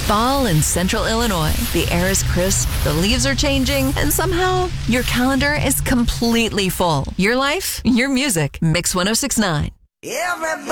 Fall in Central Illinois. The air is crisp, the leaves are changing, and somehow your calendar is completely full. Your life, your music. Mix 106.9.